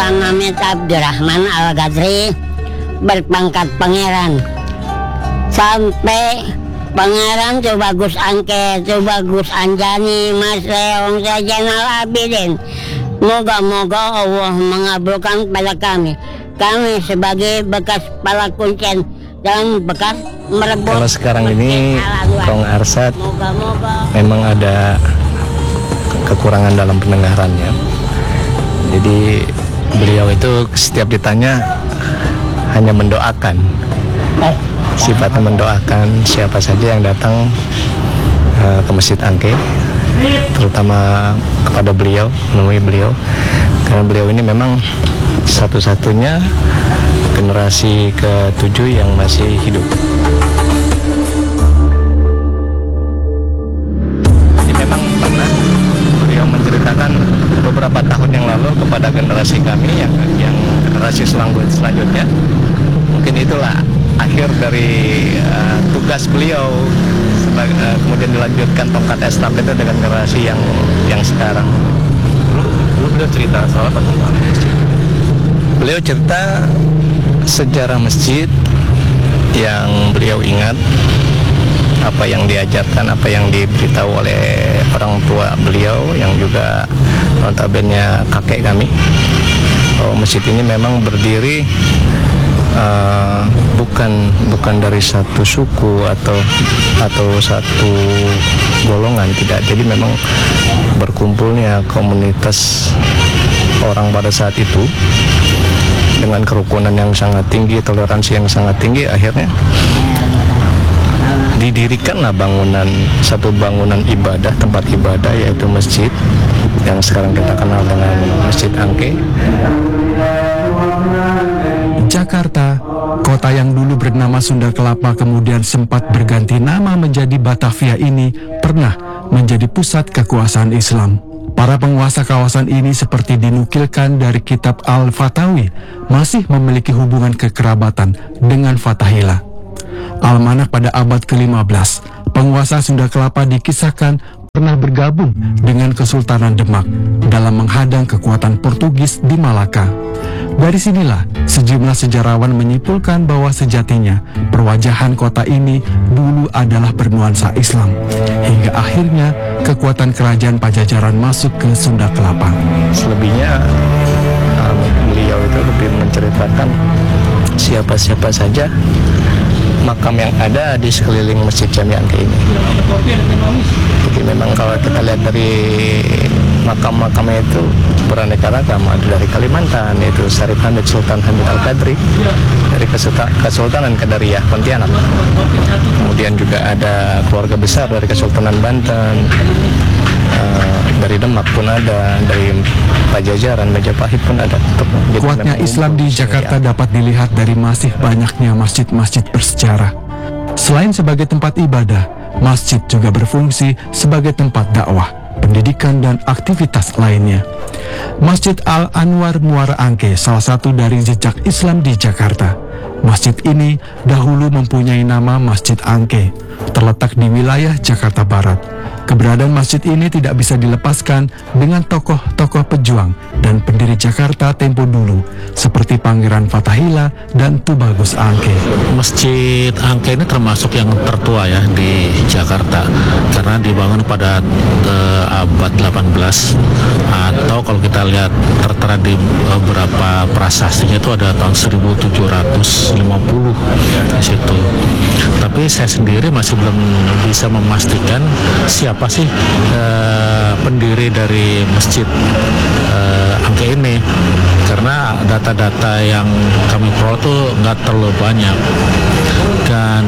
Hamid Abdurrahman Al-Ghazri, berpangkat pangeran. Sampai Pangeran Tubagus Angke, Tubagus Anjani, Mas Leong Zainal Abidin. Moga-moga Allah mengabulkan pada kami. Kami sebagai bekas kepala kuncen dan bekas merebut. Kalau sekarang ini Kong Arsad memang ada kekurangan dalam pendengarannya. Jadi beliau itu setiap ditanya hanya mendoakan. Sifatnya mendoakan siapa saja yang datang ke Masjid Angke, terutama kepada beliau, menemui beliau, karena beliau ini memang satu-satunya generasi ke-7 yang masih hidup. Jadi memang pernah beliau menceritakan beberapa tahun yang lalu kepada generasi kami yang generasi selanjutnya, mungkin itulah akhir dari tugas beliau, kemudian dilanjutkan tongkat estafet itu dengan generasi yang sekarang. Dulu beliau cerita soal apa tentang masjid? Beliau cerita sejarah masjid yang beliau ingat, apa yang diajarkan, apa yang diberitahu oleh orang tua beliau yang juga notabene kakek kami. Masjid ini memang berdiri bukan dari satu suku atau satu golongan, tidak. Jadi memang berkumpulnya komunitas orang pada saat itu dengan kerukunan yang sangat tinggi, toleransi yang sangat tinggi, akhirnya didirikanlah satu bangunan ibadah, tempat ibadah, yaitu masjid yang sekarang kita kenal dengan Masjid Angke. Jakarta, kota yang dulu bernama Sunda Kelapa kemudian sempat berganti nama menjadi Batavia ini, pernah menjadi pusat kekuasaan Islam. Para penguasa kawasan ini seperti dinukilkan dari kitab Al-Fatawi masih memiliki hubungan kekerabatan dengan Fathahillah. Almanak pada abad ke-15, penguasa Sunda Kelapa dikisahkan pernah bergabung dengan Kesultanan Demak dalam menghadang kekuatan Portugis di Malaka. Dari sinilah sejumlah sejarawan menyimpulkan bahwa sejatinya perwajahan kota ini dulu adalah bernuansa Islam, hingga akhirnya kekuatan kerajaan Pajajaran masuk ke Sunda Kelapa. Selebihnya beliau itu lebih menceritakan siapa-siapa saja makam yang ada di sekeliling Masjid Jami Angke ini. Jadi memang kalau kita lihat dari makam-makamnya itu beraneka ragam. Ada dari Kalimantan, yaitu Syarif Hamid Sultan Hamid Al-Qadri, dari Kesultanan Qadariyah Pontianak. Kemudian juga ada keluarga besar dari Kesultanan Banten, dari Demak pun ada, dari Pajajaran, Majapahit pun ada. Kuatnya Islam di Jakarta dapat dilihat dari masih banyaknya masjid-masjid bersejarah. Selain sebagai tempat ibadah, masjid juga berfungsi sebagai tempat dakwah, pendidikan, dan aktivitas lainnya. Masjid Al-Anwar Muara Angke salah satu dari jejak Islam di Jakarta. Masjid ini dahulu mempunyai nama Masjid Angke, terletak di wilayah Jakarta Barat. Keberadaan masjid ini tidak bisa dilepaskan dengan tokoh-tokoh pejuang dan pendiri Jakarta tempo dulu seperti Pangeran Fathahillah dan Tubagus Angke. Masjid Angke ini termasuk yang tertua ya di Jakarta karena dibangun pada abad 18, atau kalau kita lihat tertera di beberapa prasastinya itu ada tahun 1750 di situ. Tapi saya sendiri masih belum bisa memastikan siapa sih pendiri dari Masjid Angke ini, karena data-data yang kami peroleh itu nggak terlalu banyak, dan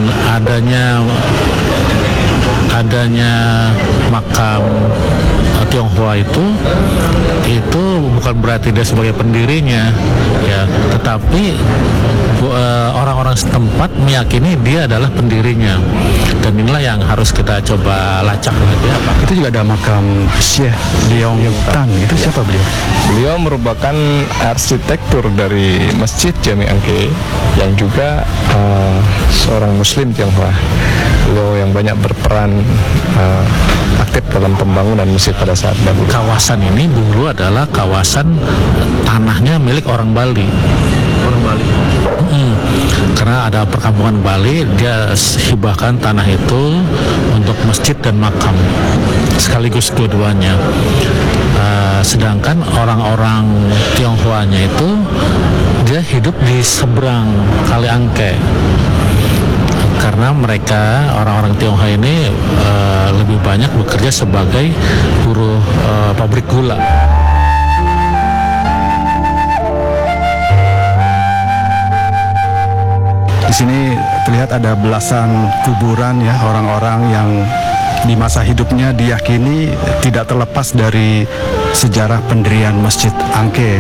adanya makam Tionghoa itu bukan berarti dia sebagai pendirinya ya, tetapi orang-orang setempat meyakini dia adalah pendirinya, dan inilah yang harus kita coba lacak ya. Itu juga ada makam Syekh Leong Tan, itu siapa beliau? Beliau merupakan arsitektur dari Masjid Jami Angke yang juga seorang Muslim Tionghoa. Beliau yang banyak berperan aktif dalam pembangunan masjid pada saat dahulu. Kawasan ini dulu adalah kawasan tanahnya milik orang Bali. Orang Bali. Karena ada perkampungan Bali, dia hibahkan tanah itu untuk masjid dan makam sekaligus dua-duanya. Sedangkan orang-orang Tionghoanya itu dia hidup di seberang Kali Angke. Karena mereka orang-orang Tionghoa ini lebih banyak bekerja sebagai buruh pabrik gula. Di sini terlihat ada belasan kuburan ya, orang-orang yang di masa hidupnya diyakini tidak terlepas dari sejarah pendirian Masjid Angke.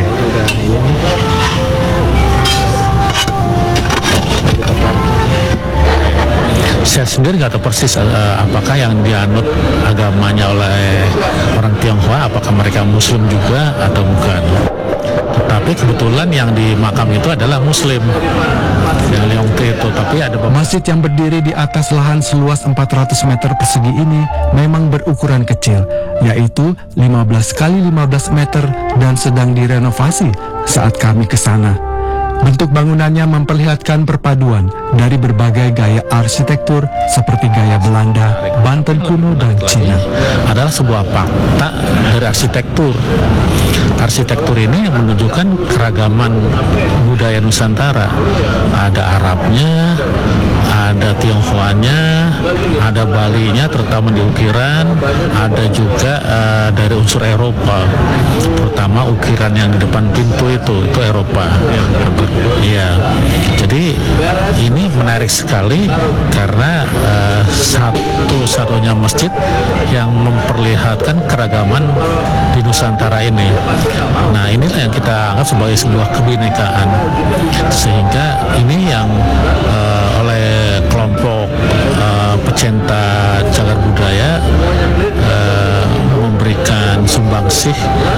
Saya sendiri nggak tahu persis apakah yang dianut agamanya oleh orang Tionghoa, apakah mereka Muslim juga atau bukan. Tetapi kebetulan yang di makam itu adalah Muslim, yang Leongte itu. Tapi ada Masjid yang berdiri di atas lahan seluas 400 meter persegi ini memang berukuran kecil, yaitu 15 kali 15 meter dan sedang direnovasi saat kami ke sana. Bentuk bangunannya memperlihatkan perpaduan dari berbagai gaya arsitektur seperti gaya Belanda, Banten kuno, dan Cina. Adalah sebuah fakta dari arsitektur. Arsitektur ini menunjukkan keragaman budaya Nusantara. Ada Arabnya, ada Tionghoanya, ada Balinya terutama di ukiran, ada juga dari unsur Eropa, terutama ukiran yang di depan pintu itu Eropa. Iya, jadi ini menarik sekali karena satu-satunya masjid yang memperlihatkan keragaman di Nusantara ini. Nah, inilah yang kita anggap sebagai sebuah kebinekaan, sehingga ini yang oleh kelompok pecinta cagar budaya memberikan sumbangsih